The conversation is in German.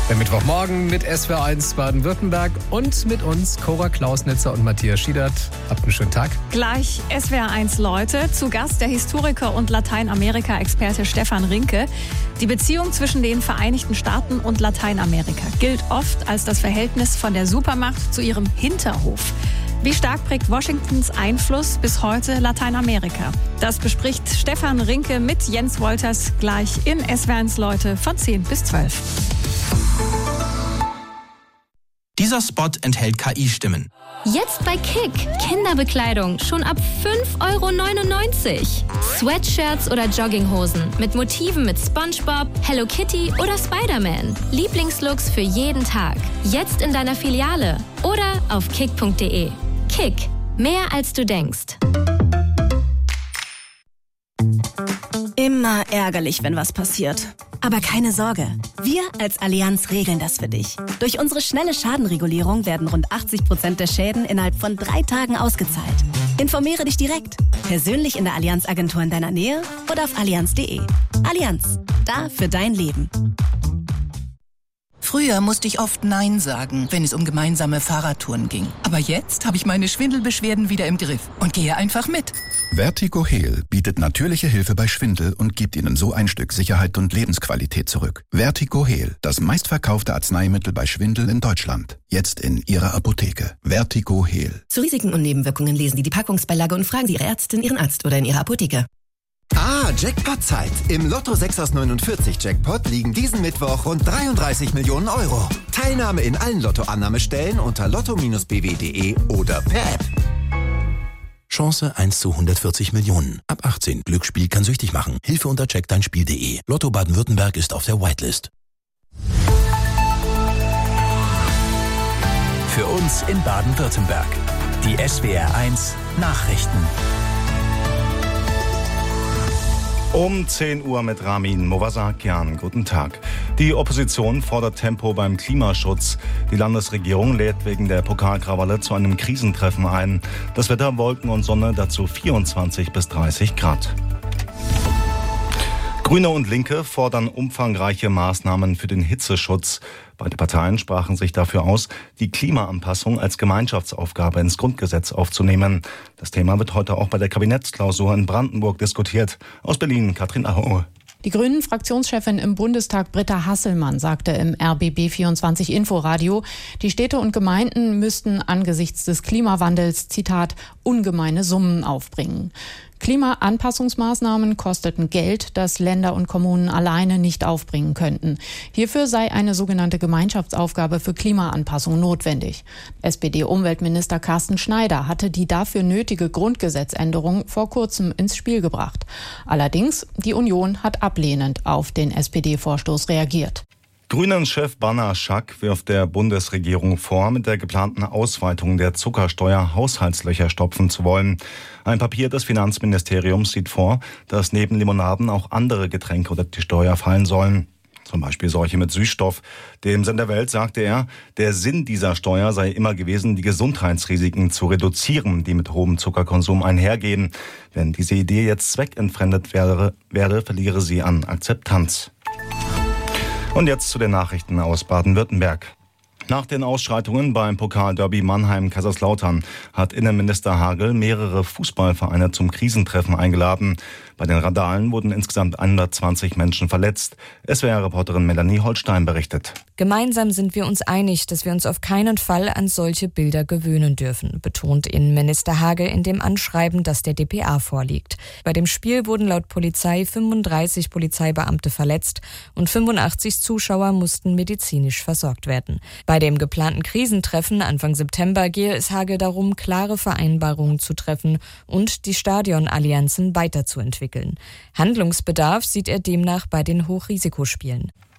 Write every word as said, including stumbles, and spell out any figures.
Der Mittwochmorgen mit S W R eins Baden-Württemberg und mit uns Cora Klausnitzer und Matthias Schiedert. Habt einen schönen Tag. Gleich S W R eins Leute. Zu Gast der Historiker und Lateinamerika-Experte Stefan Rinke. Die Beziehung zwischen den Vereinigten Staaten und Lateinamerika gilt oft als das Verhältnis von der Supermacht zu ihrem Hinterhof. Wie stark prägt Washingtons Einfluss bis heute Lateinamerika? Das bespricht Stefan Rinke mit Jens Wolters gleich in S W R eins Leute von zehn bis zwölf. Dieser Spot enthält K I-Stimmen. Jetzt bei Kick. Kinderbekleidung schon ab fünf Euro neunundneunzig. Sweatshirts oder Jogginghosen mit Motiven mit SpongeBob, Hello Kitty oder Spider-Man. Lieblingslooks für jeden Tag. Jetzt in deiner Filiale oder auf kick punkt de. Kick. Mehr als du denkst. Immer ärgerlich, wenn was passiert. Aber keine Sorge, wir als Allianz regeln das für dich. Durch unsere schnelle Schadenregulierung werden rund achtzig Prozent der Schäden innerhalb von drei Tagen ausgezahlt. Informiere dich direkt, persönlich in der Allianz-Agentur in deiner Nähe oder auf allianz punkt de. Allianz, da für dein Leben. Früher musste ich oft Nein sagen, wenn es um gemeinsame Fahrradtouren ging. Aber jetzt habe ich meine Schwindelbeschwerden wieder im Griff und gehe einfach mit. Vertigo Heal bietet natürliche Hilfe bei Schwindel und gibt Ihnen so ein Stück Sicherheit und Lebensqualität zurück. Vertigo Heal, das meistverkaufte Arzneimittel bei Schwindel in Deutschland. Jetzt in Ihrer Apotheke. Vertigo Heal. Zu Risiken und Nebenwirkungen lesen Sie die Packungsbeilage und fragen Sie Ihre Ärztin, Ihren Arzt oder in Ihrer Apotheke. Ah, Jackpot-Zeit. Im Lotto sechs aus neunundvierzig Jackpot liegen diesen Mittwoch rund dreiunddreißig Millionen Euro. Teilnahme in allen Lottoannahmestellen unter lotto Bindestrich b w punkt de oder per App. Chance eins zu hundertvierzig Millionen. Ab achtzehn. Glücksspiel kann süchtig machen. Hilfe unter check dein Spiel punkt de. Lotto Baden-Württemberg ist auf der Whitelist. Für uns in Baden-Württemberg. Die S W R eins Nachrichten. Um zehn Uhr mit Ramin Movasakian. Guten Tag. Die Opposition fordert Tempo beim Klimaschutz. Die Landesregierung lädt wegen der Pokalkrawalle zu einem Krisentreffen ein. Das Wetter, Wolken und Sonne, dazu vierundzwanzig bis dreißig Grad. Grüne und Linke fordern umfangreiche Maßnahmen für den Hitzeschutz. Beide Parteien sprachen sich dafür aus, die Klimaanpassung als Gemeinschaftsaufgabe ins Grundgesetz aufzunehmen. Das Thema wird heute auch bei der Kabinettsklausur in Brandenburg diskutiert. Aus Berlin, Katrin Aue. Die Grünen-Fraktionschefin im Bundestag Britta Hasselmann sagte im R B B vierundzwanzig Inforadio, die Städte und Gemeinden müssten angesichts des Klimawandels, Zitat, ungemeine Summen aufbringen. Klimaanpassungsmaßnahmen kosteten Geld, das Länder und Kommunen alleine nicht aufbringen könnten. Hierfür sei eine sogenannte Gemeinschaftsaufgabe für Klimaanpassung notwendig. S P D-Umweltminister Carsten Schneider hatte die dafür nötige Grundgesetzänderung vor kurzem ins Spiel gebracht. Allerdings, die Union hat ablehnend auf den S P D-Vorstoß reagiert. Grünen-Chef Banaschak wirft der Bundesregierung vor, mit der geplanten Ausweitung der Zuckersteuer Haushaltslöcher stopfen zu wollen. Ein Papier des Finanzministeriums sieht vor, dass neben Limonaden auch andere Getränke unter die Steuer fallen sollen. Zum Beispiel solche mit Süßstoff. Dem Sender Welt sagte er, der Sinn dieser Steuer sei immer gewesen, die Gesundheitsrisiken zu reduzieren, die mit hohem Zuckerkonsum einhergehen. Wenn diese Idee jetzt zweckentfremdet wäre, werde, verliere sie an Akzeptanz. Und jetzt zu den Nachrichten aus Baden-Württemberg. Nach den Ausschreitungen beim Pokalderby Mannheim-Kaiserslautern hat Innenminister Hagel mehrere Fußballvereine zum Krisentreffen eingeladen. Bei den Randalen wurden insgesamt hundertzwanzig Menschen verletzt. S W R-Reporterin Melanie Holstein berichtet. Gemeinsam sind wir uns einig, dass wir uns auf keinen Fall an solche Bilder gewöhnen dürfen, betont Innenminister Hagel in dem Anschreiben, das der D P A vorliegt. Bei dem Spiel wurden laut Polizei fünfunddreißig Polizeibeamte verletzt und fünfundachtzig Zuschauer mussten medizinisch versorgt werden. Bei dem geplanten Krisentreffen Anfang September gehe es Hagel darum, klare Vereinbarungen zu treffen und die Stadionallianzen weiterzuentwickeln. Handlungsbedarf sieht er demnach bei den Hochrisikospielen.